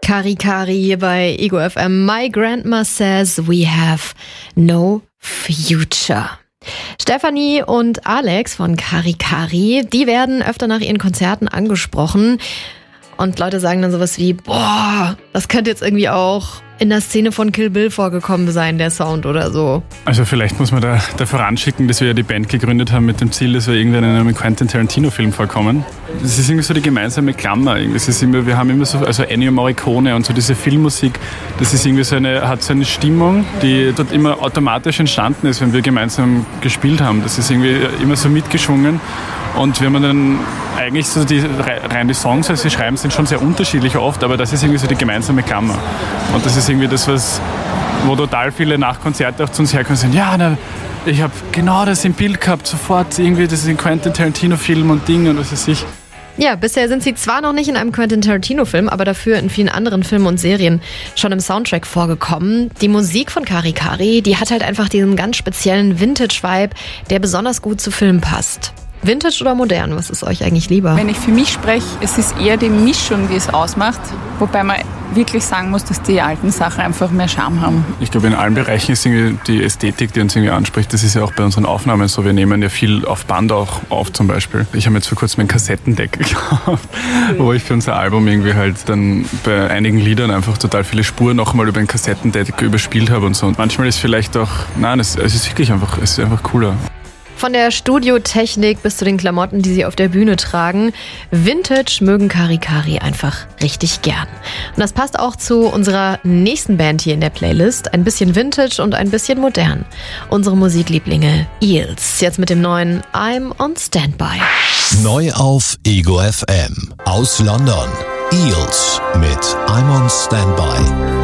Kari Kari hier bei Ego FM. My grandma says we have no future. Stefanie und Alex von Kari Kari, die werden öfter nach ihren Konzerten angesprochen. Und Leute sagen dann sowas wie, boah, das könnte jetzt irgendwie auch in der Szene von Kill Bill vorgekommen sein, der Sound oder so. Also vielleicht muss man da voranschicken, dass wir ja die Band gegründet haben mit dem Ziel, dass wir irgendwann in einem Quentin Tarantino-Film vorkommen. Das ist irgendwie so die gemeinsame Klammer. Das ist immer, wir haben immer so, also Ennio Morricone und so diese Filmmusik, das ist irgendwie hat so eine Stimmung, die dort immer automatisch entstanden ist, wenn wir gemeinsam gespielt haben. Das ist irgendwie immer so mitgeschwungen. Und wenn man dann eigentlich so die Songs, also sie schreiben, sind schon sehr unterschiedlich oft, aber das ist irgendwie so die gemeinsame Klammer. Und das ist irgendwie das, wo total viele nach Konzerten auch zu uns herkommen und sagen, ja, ich habe genau das im Bild gehabt, sofort irgendwie, das ist ein Quentin Tarantino-Film und Ding und was weiß ich. Ja, bisher sind sie zwar noch nicht in einem Quentin Tarantino-Film, aber dafür in vielen anderen Filmen und Serien schon im Soundtrack vorgekommen. Die Musik von Kari Kari, die hat halt einfach diesen ganz speziellen Vintage-Vibe, der besonders gut zu Filmen passt. Vintage oder modern, was ist euch eigentlich lieber? Wenn ich für mich spreche, es ist eher die Mischung, die es ausmacht, wobei man wirklich sagen muss, dass die alten Sachen einfach mehr Charme haben. Ich glaube, in allen Bereichen ist irgendwie die Ästhetik, die uns irgendwie anspricht. Das ist ja auch bei unseren Aufnahmen so. Wir nehmen ja viel auf Band auch auf zum Beispiel. Ich habe jetzt vor kurzem ein Kassettendeck gekauft, wo ich für unser Album irgendwie halt dann bei einigen Liedern einfach total viele Spuren nochmal über ein Kassettendeck überspielt habe und so. Und manchmal ist vielleicht auch, es ist wirklich einfach, es ist einfach cooler. Von der Studiotechnik bis zu den Klamotten, die sie auf der Bühne tragen. Vintage mögen Kari Kari einfach richtig gern. Und das passt auch zu unserer nächsten Band hier in der Playlist. Ein bisschen Vintage und ein bisschen modern. Unsere Musiklieblinge Eels. Jetzt mit dem neuen I'm on Standby. Neu auf Ego FM. Aus London. Eels mit I'm on Standby.